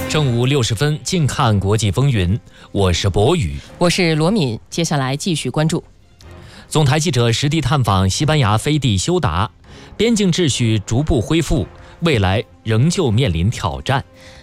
正午60分，近看国际风云。我是博宇， 我是罗敏。接下来继续关注。 总台记者实地探访西班牙飞地休达，边境秩序逐步恢复，未来仍旧面临挑战。